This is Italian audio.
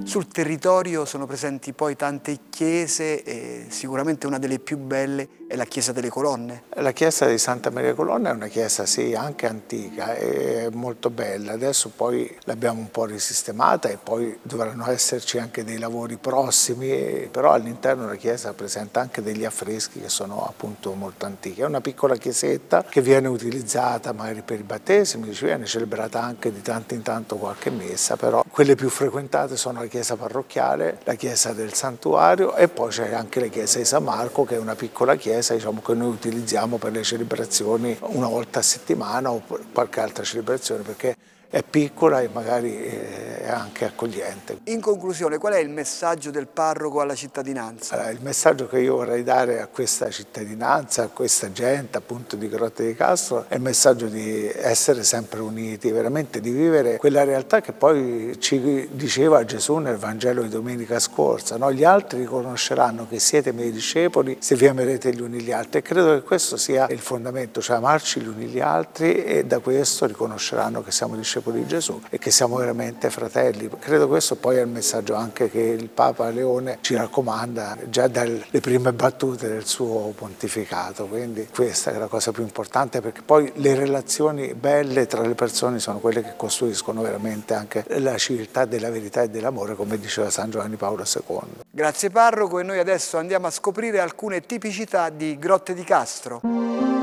Sul territorio sono presenti poi tante chiese e sicuramente una delle più belle è la Chiesa delle Colonne. La chiesa di Santa Maria Colonna è una chiesa sì, anche antica e molto bella, adesso poi l'abbiamo un po' risistemata e poi dovranno esserci anche dei lavori prossimi, però all'interno della chiesa presenta anche degli affreschi che sono appunto molto antichi. È una piccola chiesetta che viene utilizzata magari per i battesimi, viene celebrata anche di tanto in tanto qualche messa, però quelle più frequentate sono la chiesa parrocchiale, la chiesa del santuario e poi c'è anche la chiesa di San Marco, che è una piccola chiesa, diciamo, che noi utilizziamo per le celebrazioni una volta a settimana o per qualche altra celebrazione, perché è piccola e magari è anche accogliente. In conclusione, qual è il messaggio del parroco alla cittadinanza? Allora, il messaggio che io vorrei dare a questa cittadinanza, a questa gente appunto di Grotte di Castro, è il messaggio di essere sempre uniti, veramente di vivere quella realtà che poi ci diceva Gesù nel Vangelo di domenica scorsa, no? Gli altri riconosceranno che siete miei discepoli se vi amerete gli uni gli altri, e credo che questo sia il fondamento, cioè amarci gli uni gli altri, e da questo riconosceranno che siamo discepoli di Gesù e che siamo veramente fratelli. Credo questo poi è il messaggio anche che il Papa Leone ci raccomanda già dalle prime battute del suo pontificato, quindi questa è la cosa più importante, perché poi le relazioni belle tra le persone sono quelle che costruiscono veramente anche la civiltà della verità e dell'amore, come diceva San Giovanni Paolo II. Grazie parroco, e noi adesso andiamo a scoprire alcune tipicità di Grotte di Castro.